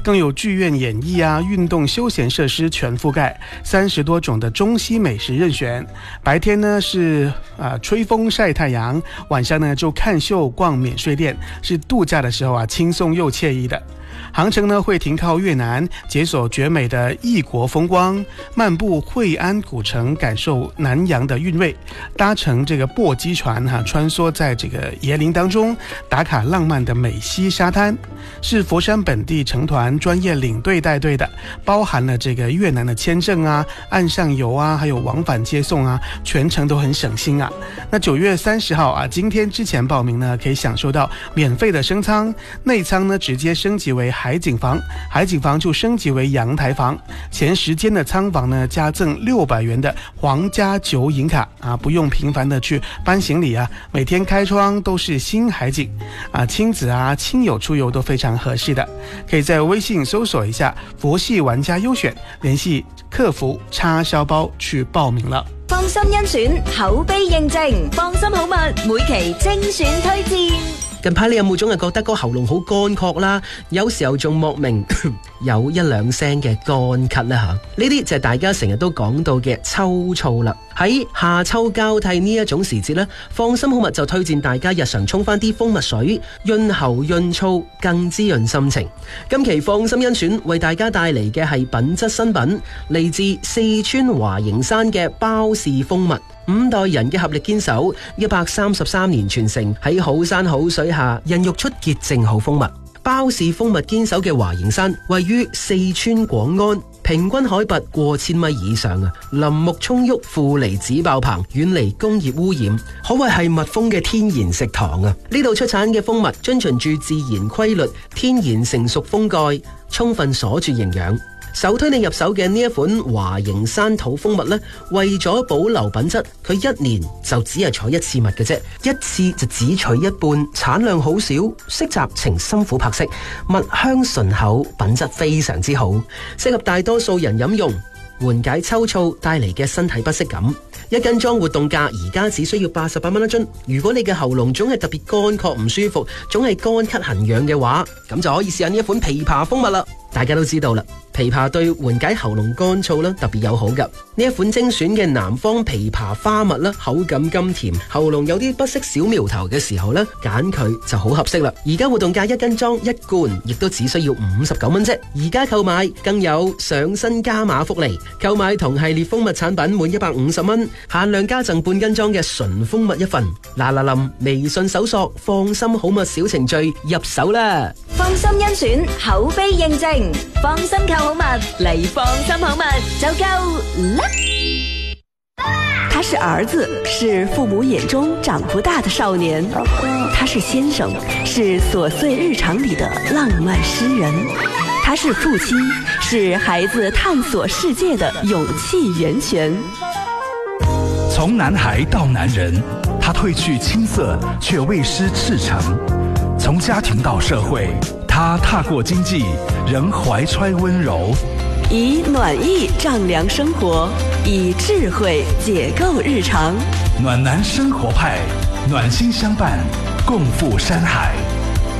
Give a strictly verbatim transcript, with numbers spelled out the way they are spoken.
更有剧院演艺啊、运动休闲设施全覆盖，三十多种的中西美食任选。白天呢是啊、呃、吹风晒太阳，晚上呢就看秀逛免税店，是度假的时候啊轻松又惬意的。航程呢会停靠越南，解锁绝美的异国风光，漫步惠安古城，感受南洋的韵味，搭乘这个簸箕船哈、啊，穿梭在这个椰林当中，打卡浪漫的美西沙滩，是佛山本地成团专业领队带队的，包含了这个越南的签证啊、岸上游啊，还有往返接送啊，全程都很省心啊。那九月三十号啊，今天之前报名呢，可以享受到免费的升舱，内舱呢直接升级为海景房，海景房就升级为阳台房，前十间的舱房呢加赠六百元的皇家酒饮卡啊，不用频繁的去搬行李啊，每天开窗都是新海景啊，亲子啊亲友出游都非常合适的，可以在微信搜索一下佛系玩家优选，聯繫客服叉燒包去報名啦。 放心甄選，口碑認證，放心好物，每期精選推薦。 近排你有冇總係覺得個喉嚨好乾涸啦？有時候仲莫名有一兩聲嘅乾咳啦吓，呢啲就係大家成日都講到嘅秋燥啦。喺夏秋交替呢一種時節呢，放心好物就推薦大家日常沖翻啲蜂蜜水，潤喉潤燥，更滋潤心情。今期放心甄選為大家帶嚟嘅係品質新品，嚟自四川華形山嘅包氏蜂蜜。五代人嘅合力堅守，一百三十三年傳承，喺好山好水下孕育出潔淨好蜂蜜。包氏蜂蜜堅守嘅華形山位於四川廣安，平均海拔過千米以上啊，林木葱鬱，負離子爆棚，遠離工業污染，可謂係蜜蜂嘅天然食堂啊！呢度出產嘅蜂蜜遵循住自然規律，天然成熟蜂蓋，充分鎖住營養。首推你入手嘅呢一款華形山土蜂蜜呢，為咗保留品質，佢一年就只係採一次蜜嘅啫，一次就只取一半，產量好少，適集呈深苦柏色，蜜香醇厚，品質非常之好，適合大多數人飲用，緩解秋燥帶嚟嘅身體不適感。一斤裝活動價而家只需要八十八蚊一樽。如果你嘅喉嚨總係特別乾涸唔舒服，總係乾咳痕癢嘅話，咁就可以試下呢一款枇杷蜂蜜啦。大家都知道啦，枇杷對緩解喉嚨乾燥啦特別友好噶。呢一款精選嘅南方枇杷花蜜啦，口感甘甜，喉嚨有啲不適小苗頭嘅時候呢，揀佢就好合適啦。而家活動價一斤裝一罐，亦都只需要五十九蚊啫。而家購買更有上新加碼福利，購買同系列蜂蜜產品滿一百五十蚊，限量加贈半斤裝嘅純蜂蜜一份。嗱嗱臨，微信搜索放心好物小程序入手啦。 放心甄選，口碑認證，放心購好物嚟放心好物就夠啦。 他是兒子，是父母眼中長不大的少年；他是先生，是瑣碎日常裡的浪漫詩人；他是父親，是孩子探索世界的勇氣源泉。 從男孩到男人，他褪去青澀，卻未失赤誠；從家庭到社會，他踏過經濟，仍懷揣溫柔。 以暖意丈量生活，以智慧解構日常。 暖男生活派，暖心相伴，共赴山海。